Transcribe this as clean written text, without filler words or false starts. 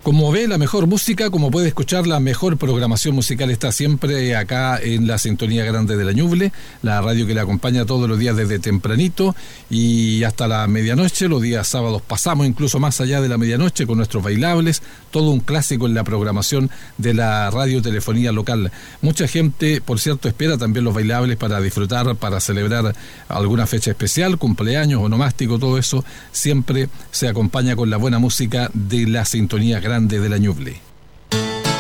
Como ve la mejor música, como puede escuchar la mejor programación musical, está siempre acá en la sintonía grande de la Ñuble, la radio que le acompaña todos los días desde tempranito y hasta la medianoche. Los días sábados pasamos incluso más allá de la medianoche con nuestros bailables, todo un clásico en la programación de la radiotelefonía local. Mucha gente, por cierto, espera también los bailables para disfrutar, para celebrar alguna fecha especial, cumpleaños, onomástico, todo eso siempre se acompaña con la buena música de la sintonía grande de la Ñuble.